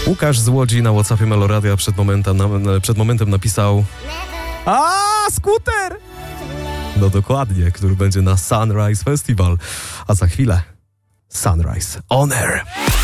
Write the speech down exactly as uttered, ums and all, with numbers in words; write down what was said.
Łukasz z Łodzi na WhatsAppie Meloradia przed momentem, na, przed momentem napisał: a, skuter! No dokładnie, który będzie na Sunrise Festival. A za chwilę Sunrise On Air.